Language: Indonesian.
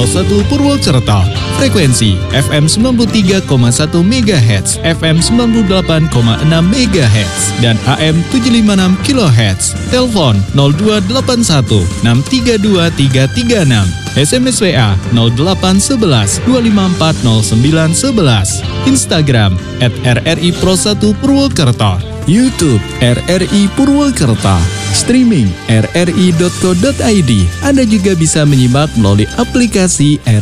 1 Purwokerto. Frekuensi FM 93,1 MHz, FM 98,6 MHz, dan AM 756 kHz. Telepon 0281 632 336. SMS WA 0811 254 0911. Instagram @RRI Pro 1 Purwokerto. YouTube RRI Purwokerto. Streaming rri.co.id. Anda juga bisa menyimak melalui aplikasi